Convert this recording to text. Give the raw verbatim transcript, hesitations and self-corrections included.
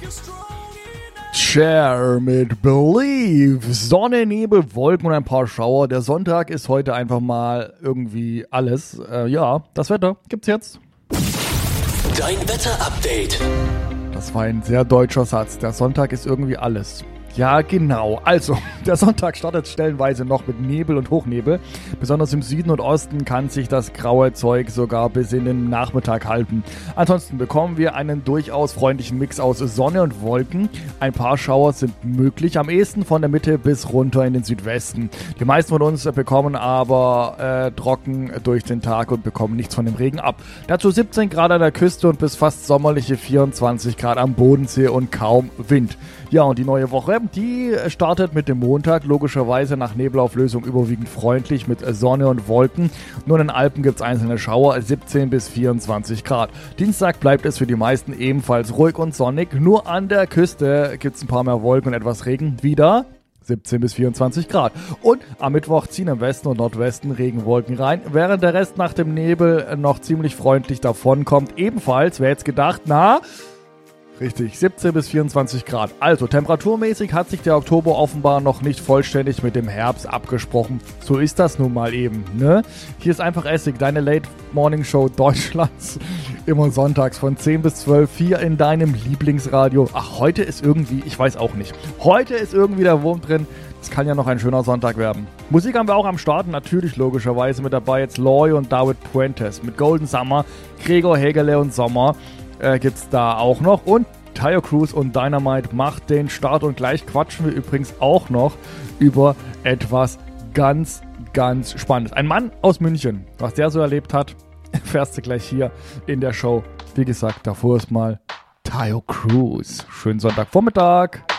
Cher mit Believe. Sonne, Nebel, Wolken und ein paar Schauer. Der Sonntag ist heute einfach mal irgendwie alles. Äh, ja, das Wetter gibt's jetzt. Dein Wetter-Update. Das war ein sehr deutscher Satz. Der Sonntag ist irgendwie alles. Ja, genau. Also, der Sonntag startet stellenweise noch mit Nebel und Hochnebel. Besonders im Süden und Osten kann sich das graue Zeug sogar bis in den Nachmittag halten. Ansonsten bekommen wir einen durchaus freundlichen Mix aus Sonne und Wolken. Ein paar Schauer sind möglich, am ehesten von der Mitte bis runter in den Südwesten. Die meisten von uns bekommen aber äh, trocken durch den Tag und bekommen nichts von dem Regen ab. Dazu siebzehn Grad an der Küste und bis fast sommerliche vierundzwanzig Grad am Bodensee und kaum Wind. Ja, und die neue Woche, die startet mit dem Montag, logischerweise nach Nebelauflösung überwiegend freundlich mit Sonne und Wolken. Nur in den Alpen gibt es einzelne Schauer, siebzehn bis vierundzwanzig Grad. Dienstag bleibt es für die meisten ebenfalls ruhig und sonnig. Nur an der Küste gibt es ein paar mehr Wolken und etwas Regen. Wieder siebzehn bis vierundzwanzig Grad. Und am Mittwoch ziehen im Westen und Nordwesten Regenwolken rein, während der Rest nach dem Nebel noch ziemlich freundlich davonkommt. Ebenfalls, wer jetzt gedacht, na... Richtig, siebzehn bis vierundzwanzig Grad. Also, temperaturmäßig hat sich der Oktober offenbar noch nicht vollständig mit dem Herbst abgesprochen. So ist das nun mal eben, ne? Hier ist einfach Essig, deine Late Morning Show Deutschlands. Immer sonntags von zehn bis zwölf, hier in deinem Lieblingsradio. Ach, heute ist irgendwie, ich weiß auch nicht. Heute ist irgendwie der Wurm drin. Es kann ja noch ein schöner Sonntag werden. Musik haben wir auch am Start, natürlich logischerweise mit dabei jetzt Loy und David Puentes. Mit Golden Summer, Gregor Hägerle und Sommer. Äh, gibt's da auch noch und Taio Cruz und Dynamite macht den Start und gleich quatschen wir übrigens auch noch über etwas ganz, ganz Spannendes. Ein Mann aus München, was der so erlebt hat, erfährst du gleich hier in der Show. Wie gesagt, davor ist mal Taio Cruz. Schönen Sonntagvormittag.